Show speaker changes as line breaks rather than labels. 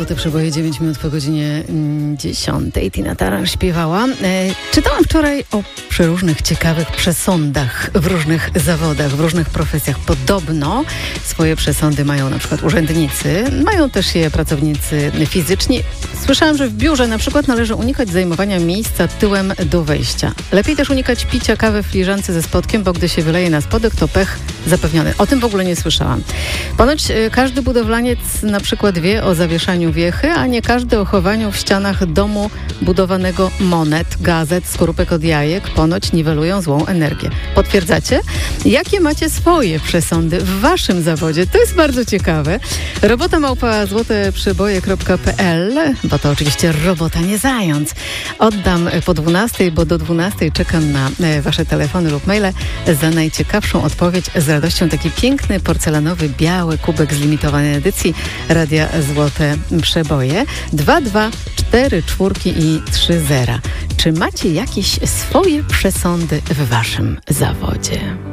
Złote Przeboje, 9 minut po godzinie 10. Tina Turner śpiewała. Czytałam wczoraj o przeróżnych ciekawych przesądach w różnych zawodach, w różnych profesjach. Podobno swoje przesądy mają na przykład urzędnicy, mają też je pracownicy fizyczni. Słyszałam, że w biurze na przykład należy unikać zajmowania miejsca tyłem do wejścia. Lepiej też unikać picia kawy w filiżance ze spodkiem, bo gdy się wyleje na spodek, to pech zapewniony. O tym w ogóle nie słyszałam. Ponoć każdy budowlaniec na przykład wie o zawieszaniu wiechy, a nie każdy o chowaniu w ścianach domu budowanego monet, gazet, skorupek od jajek. Ponoć niwelują złą energię. Potwierdzacie? Jakie macie swoje przesądy w waszym zawodzie? To jest bardzo ciekawe. robota@złoteprzeboje.pl, bo to oczywiście robota, nie zając. Oddam po 12, bo do 12 czekam na wasze telefony lub maile za najciekawszą odpowiedź. Z radością taki piękny, porcelanowy, biały kubek z limitowanej edycji Radia Złote Przeboje. 2, 2, 4, 4 i 3 zera. Czy macie jakieś swoje przesądy w waszym zawodzie?